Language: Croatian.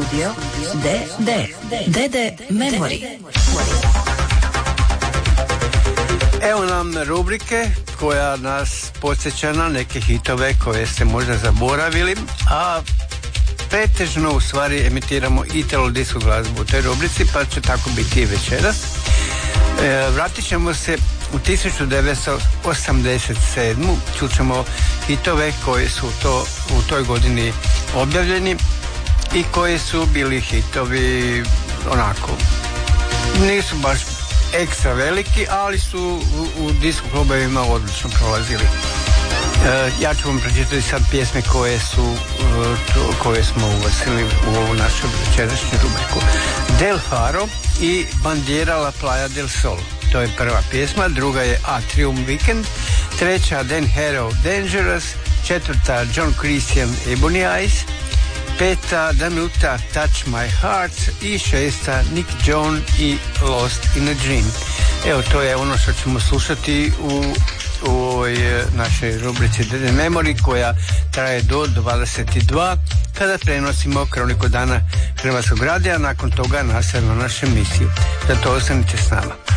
Studio DD Memory. Evo nam rubrike koja nas podsjeća na neke hitove koje ste možda zaboravili, a pretežno u stvari emitiramo italo disco glazbu u toj rubrici, pa će tako biti i večeras. Vratit ćemo se u 1987. Čućemo hitove koji su u toj godini objavljeni i koji su bili hitovi onako, nisu baš ekstra veliki, ali su u disco klubovima odlično prolazili. Ja ću vam pročitati sad pjesme koje smo uvrstili u ovu našu večerašnju rubriku. Del Faro i Bandiera la Playa del Sol. To je prva pjesma, druga je Atrium Weekend, treća Dan Hero Dangerous, četvrta John Christian Ebony Eyes, peta Danuta Touch My Heart i šesta Nick Jones i Lost in a Dream. Evo, to je ono što ćemo slušati u ovoj našoj rubrici DD Memory koja traje do 22 kada prenosimo kroniku dana Hrvatskog radija. Nakon toga nastavimo našu emisiju. Zato ostanite s nama.